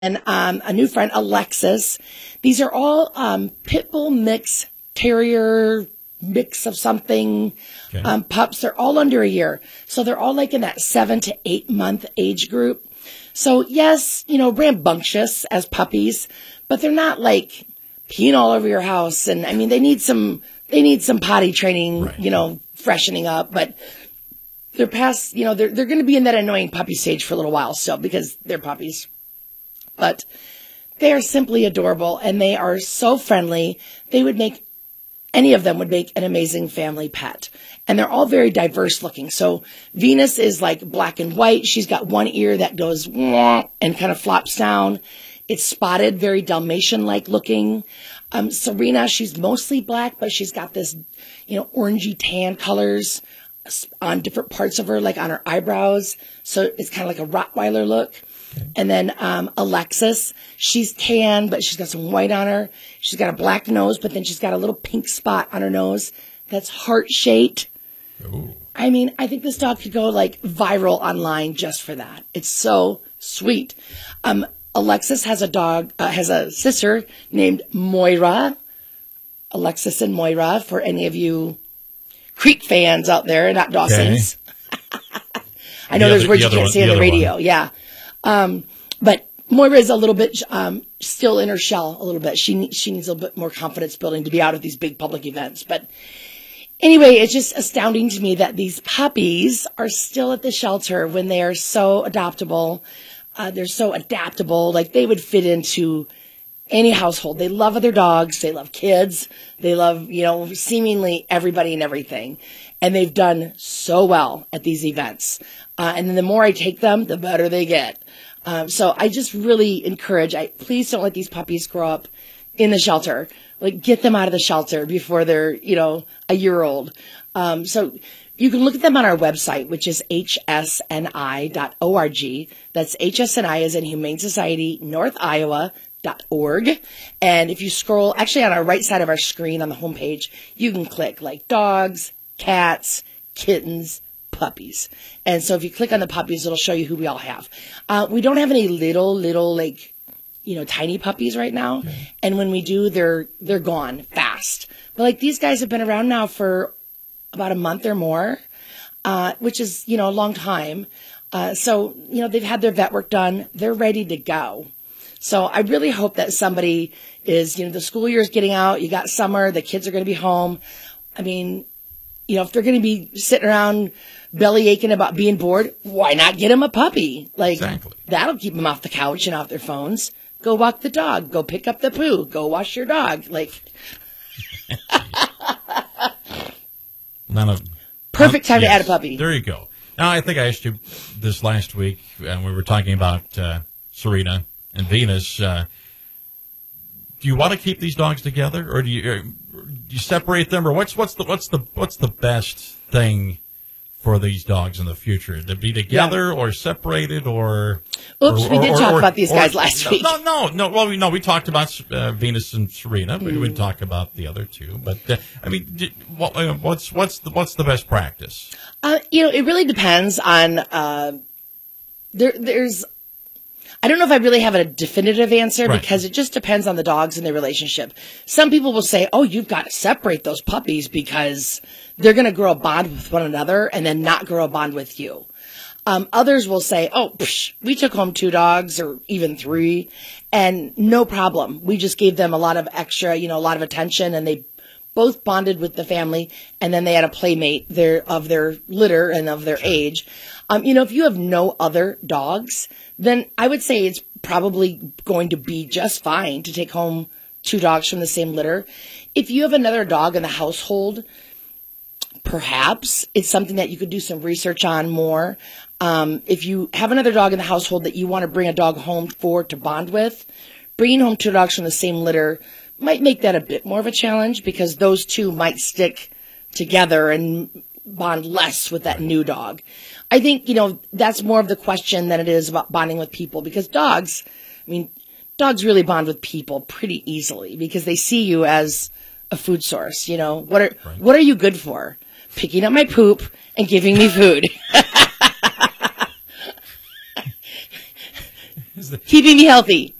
and a new friend, Alexis. These are all pit bull mix, terrier mix of something, pups. They're all under a year. So they're all like in that 7 to 8 month age group. So yes, rambunctious as puppies, but they're not like peeing all over your house. And I mean, they need some potty training, right. Freshening up, but they're past, they're going to be in that annoying puppy stage for a little while still because they're puppies. But they are simply adorable and they are so friendly. Any of them would make an amazing family pet. And they're all very diverse looking. So Venus is like black and white. She's got one ear that goes wah and kind of flops down. It's spotted, very Dalmatian-like looking. Serena, she's mostly black, but she's got this, orangey tan colors on different parts of her, like on her eyebrows. So it's kind of like a Rottweiler look. And then Alexis, she's tan, but she's got some white on her. She's got a black nose, but then she's got a little pink spot on her nose that's heart-shaped. Ooh. I mean, I think this dog could go like viral online just for that. It's so sweet. Alexis has a sister named Moira. Alexis and Moira, for any of you Creek fans out there, not Dawson's. Okay. I know there's words you can't say on the radio. One. Yeah. But Moira is a little bit still in her shell a little bit. She needs a little bit more confidence building to be out at these big public events. But anyway, it's just astounding to me that these puppies are still at the shelter when they are so adoptable. They're so adaptable. Like they would fit into any household. They love other dogs. They love kids. They love, seemingly everybody and everything. And they've done so well at these events. And then the more I take them, the better they get. So I just really encourage, please don't let these puppies grow up in the shelter. Like get them out of the shelter before they're, a year old. So you can look at them on our website, which is hsni.org. That's HSNI as in Humane Society, North Iowa.org. And if you scroll, actually on our right side of our screen on the homepage, you can click like dogs, cats, kittens, puppies. And so if you click on the puppies, it'll show you who we all have. We don't have any little like, tiny puppies right now. Okay. And when we do, they're gone fast. But like these guys have been around now for about a month or more, which is, a long time. So, they've had their vet work done. They're ready to go. So I really hope that somebody is, the school year is getting out. You got summer. The kids are going to be home. I mean, if they're going to be sitting around belly aching about being bored, why not get them a puppy? Like, exactly. That'll keep them off the couch and off their phones. Go walk the dog. Go pick up the poo. Go wash your dog. Like, perfect time to add a puppy. There you go. Now, I think I asked you this last week when we were talking about Serena and Venus. Do you want to keep these dogs together, or do you separate them, or what's the best thing for these dogs in the future? To be together or separated or... Oops, we did talk about these guys last week. No. Well, we talked about Venus and Serena. We didn't talk about the other two. But, what's the best practice? It really depends on... There's... I don't know if I really have a definitive answer because it just depends on the dogs and their relationship. Some people will say, oh, you've got to separate those puppies because they're going to grow a bond with one another and then not grow a bond with you. Others will say, oh, we took home 2 dogs or even 3 and no problem. We just gave them a lot of extra, a lot of attention and they both bonded with the family and then they had a playmate of their litter and of their age. If you have no other dogs, then I would say it's probably going to be just fine to take home 2 dogs from the same litter. If you have another dog in the household, perhaps it's something that you could do some research on more. If you have another dog in the household that you want to bring a dog home to bond with, bringing home 2 dogs from the same litter might make that a bit more of a challenge because those 2 might stick together and bond less with that new dog. I think, that's more of the question than it is about bonding with people because dogs really bond with people pretty easily because they see you as a food source. What are you good for? Picking up my poop and giving me food. Keeping me healthy.